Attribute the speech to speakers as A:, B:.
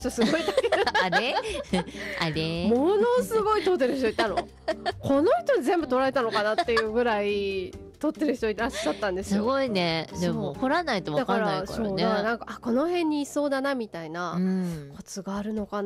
A: すごい
B: あれあれ
A: ものすごい撮ってる人いたのこの人に全部撮られたのかなっていうぐらい撮ってる人いらっしゃったんですよ。
B: すごいね。でも掘らないと分かんないからね。
A: だからそうなんかこの辺にいそうだなみたいな
B: うん
A: コツがあるのか